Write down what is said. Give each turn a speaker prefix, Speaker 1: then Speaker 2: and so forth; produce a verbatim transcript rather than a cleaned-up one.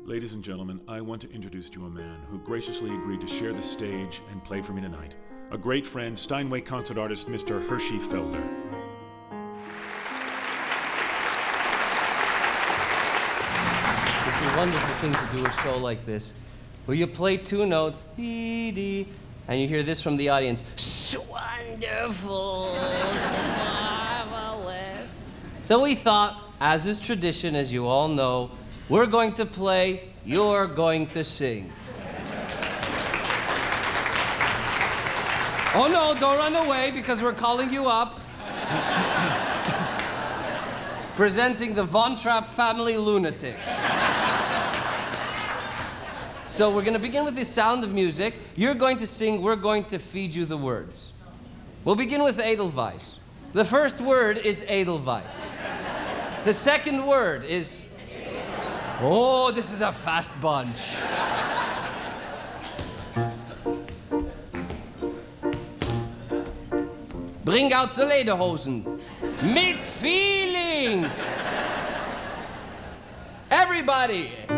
Speaker 1: Ladies and gentlemen, I want to introduce to you a man who graciously agreed to share the stage and play for me tonight. A great friend, Steinway concert artist, Mister Hershey Felder.
Speaker 2: It's a wonderful thing to do a show like this, where you play two notes, dee dee, and you hear this from the audience, so wonderful, so marvelous. So we thought, as is tradition, as you all know, we're going to play, you're going to sing. Oh no, don't run away because we're calling you up. Presenting the Von Trapp Family Lunatics. So we're gonna begin with the Sound of Music. You're going to sing, we're going to feed you the words. We'll begin with Edelweiss. The first word is Edelweiss. The second word is... Oh, this is a fast bunch. Bring out the lederhosen. Mit feeling. Everybody.